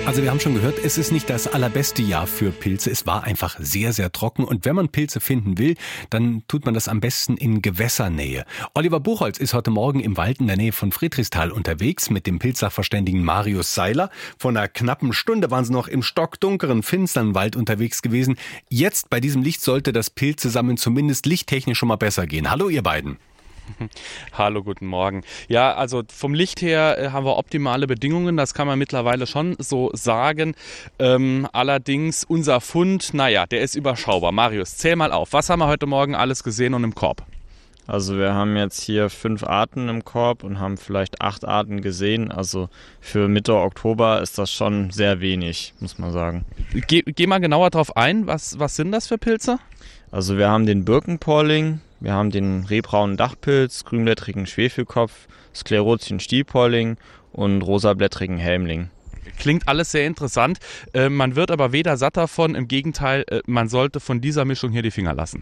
Also wir haben schon gehört, es ist nicht das allerbeste Jahr für Pilze. Es war einfach sehr, sehr trocken. Und wenn man Pilze finden will, dann tut man das am besten in Gewässernähe. Oliver Buchholz ist heute Morgen im Wald in der Nähe von Friedrichsthal unterwegs mit dem Pilzsachverständigen Marius Seiler. Vor einer knappen Stunde waren sie noch im stockdunklen, finsteren Wald unterwegs gewesen. Jetzt bei diesem Licht sollte das Pilzesammeln zumindest lichttechnisch schon mal besser gehen. Hallo ihr beiden. Hallo, guten Morgen. Ja, also vom Licht her haben wir optimale Bedingungen, das kann man mittlerweile schon so sagen. Allerdings unser Fund, der ist überschaubar. Marius, zähl mal auf. Was haben wir heute Morgen alles gesehen und im Korb? Also wir haben jetzt hier 5 Arten im Korb und haben vielleicht 8 Arten gesehen. Also für Mitte Oktober ist das schon sehr wenig, muss man sagen. Geh mal genauer drauf ein. Was sind das für Pilze? Also wir haben den Birkenporling, wir haben den rehbraunen Dachpilz, grünblättrigen Schwefelkopf, Sklerotien-Stielporling und rosablättrigen Helmling. Klingt alles sehr interessant. Man wird aber weder satt davon, im Gegenteil, man sollte von dieser Mischung hier die Finger lassen.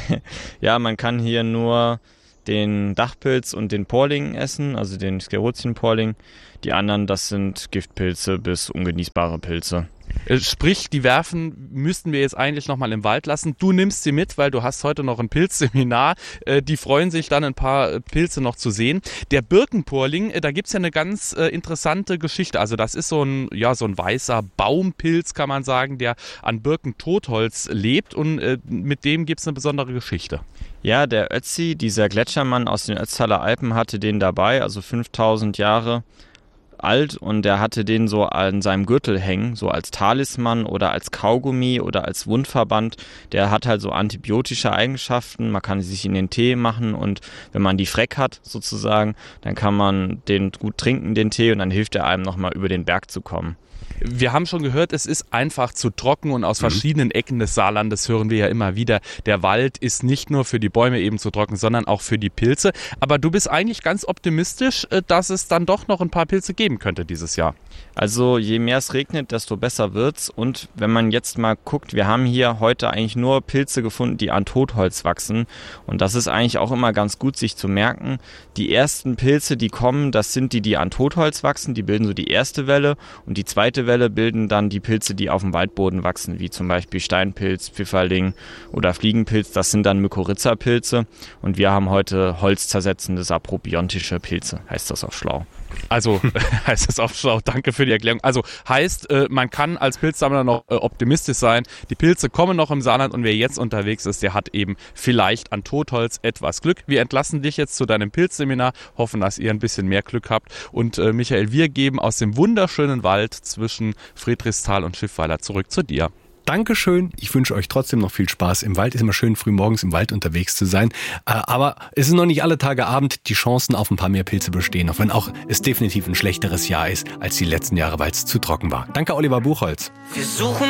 Ja, man kann hier nur den Dachpilz und den Porling essen, also den Sklerotien-Porling. Die anderen, das sind Giftpilze bis ungenießbare Pilze. Sprich, die Werfen müssten wir jetzt eigentlich nochmal im Wald lassen. Du nimmst sie mit, weil du hast heute noch ein Pilzseminar. Die freuen sich dann, ein paar Pilze noch zu sehen. Der Birkenporling, da gibt's ja eine ganz interessante Geschichte. Also das ist so ein weißer Baumpilz, kann man sagen, der an Birkentotholz lebt und mit dem gibt's eine besondere Geschichte. Ja, der Ötzi, dieser Gletschermann aus den Ötztaler Alpen, hatte den dabei, also 5000 Jahre alt, und er hatte den so an seinem Gürtel hängen, so als Talisman oder als Kaugummi oder als Wundverband. Der hat halt so antibiotische Eigenschaften, man kann sich in den Tee machen, und wenn man die Freck hat sozusagen, dann kann man den gut trinken, den Tee, und dann hilft er einem nochmal über den Berg zu kommen. Wir haben schon gehört, es ist einfach zu trocken, und aus verschiedenen Ecken des Saarlandes hören wir ja immer wieder, der Wald ist nicht nur für die Bäume eben zu trocken, sondern auch für die Pilze. Aber du bist eigentlich ganz optimistisch, dass es dann doch noch ein paar Pilze geben könnte dieses Jahr. Also je mehr es regnet, desto besser wird's. Und wenn man jetzt mal guckt, wir haben hier heute eigentlich nur Pilze gefunden, die an Totholz wachsen. Und das ist eigentlich auch immer ganz gut, sich zu merken. Die ersten Pilze, die kommen, das sind die an Totholz wachsen. Die bilden so die erste Welle. Und die zweite Welle bilden dann die Pilze, die auf dem Waldboden wachsen, wie zum Beispiel Steinpilz, Pfifferling oder Fliegenpilz. Das sind dann Mykorrhiza-Pilze. Und wir haben heute holzzersetzende saprobiontische Pilze, heißt das auf schlau. Also heißt das auf schlau, danke für die Erklärung. Also heißt, man kann als Pilzsammler noch optimistisch sein. Die Pilze kommen noch im Saarland, und wer jetzt unterwegs ist, der hat eben vielleicht an Totholz etwas Glück. Wir entlassen dich jetzt zu deinem Pilzseminar, hoffen, dass ihr ein bisschen mehr Glück habt. Und Michael, wir geben aus dem wunderschönen Wald zwischen Friedrichsthal und Schiffweiler zurück zu dir. Dankeschön. Ich wünsche euch trotzdem noch viel Spaß im Wald. Ist immer schön, früh morgens im Wald unterwegs zu sein. Aber es ist noch nicht alle Tage Abend. Die Chancen auf ein paar mehr Pilze bestehen, auch wenn auch es definitiv ein schlechteres Jahr ist als die letzten Jahre, weil es zu trocken war. Danke, Oliver Buchholz. Wir suchen